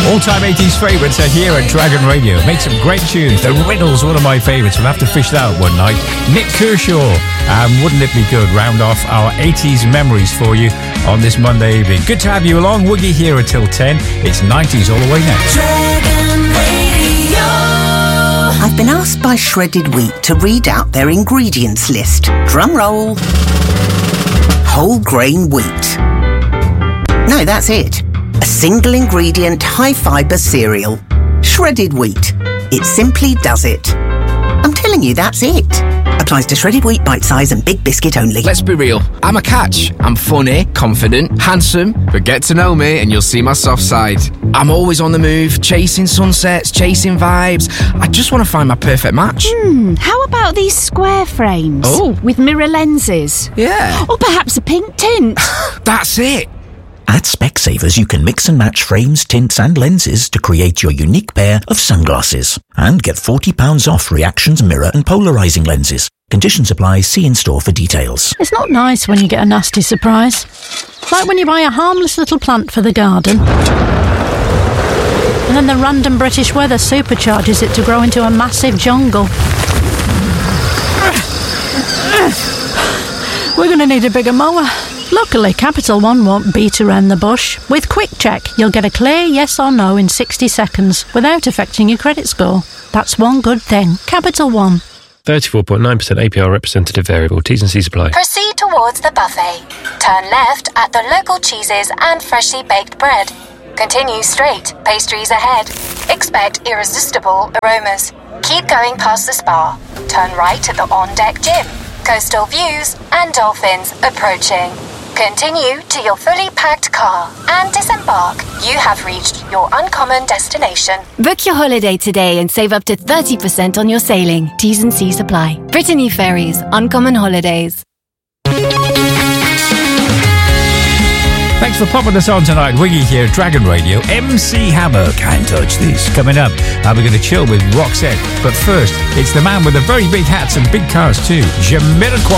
All-time 80s favourites are here at Dragon Radio. Make some great tunes. The Riddles, one of my favourites. We'll have to fish that out one night. Nick Kershaw, Wouldn't It Be Good? Round off our 80s memories for you on this Monday evening. Good to have you along. Woogie here until 10. It's 90s all the way next. Dragon Radio. I've been asked by Shredded Wheat to read out their ingredients list. Drum roll. Whole grain wheat. No, that's it. A single ingredient, high fibre cereal. Shredded wheat. It simply does it. I'm telling you, that's it. Applies to shredded wheat, bite size and big biscuit only. Let's be real. I'm a catch. I'm funny, confident, handsome, but get to know me and you'll see my soft side. I'm always on the move, chasing sunsets, chasing vibes. I just want to find my perfect match. How about these square frames? Oh. With mirror lenses? Yeah. Or perhaps a pink tint? That's it. At Specsavers, you can mix and match frames, tints and lenses to create your unique pair of sunglasses. And get £40 off Reactions mirror and polarising lenses. Conditions apply. See in-store for details. It's not nice when you get a nasty surprise. Like when you buy a harmless little plant for the garden. And then the random British weather supercharges it to grow into a massive jungle. We're going to need a bigger mower. Luckily, Capital One won't beat around the bush. With Quick Check, you'll get a clear yes or no in 60 seconds without affecting your credit score. That's one good thing. Capital One. 34.9% APR representative variable. T's and C's apply. Proceed towards the buffet. Turn left at the local cheeses and freshly baked bread. Continue straight, pastries ahead. Expect irresistible aromas. Keep going past the spa. Turn right at the on-deck gym. Coastal views and dolphins approaching. Continue to your fully packed car and disembark. You have reached your uncommon destination. Book your holiday today and save up to 30% on your sailing. T's and C's apply. Brittany Ferries, Uncommon Holidays. Thanks for popping us on tonight. Wiggy here at Dragon Radio. MC Hammer, Can't Touch This. Coming up, we're going to chill with Roxette. But first, it's the man with the very big hats and big cars too, Jamiroquai.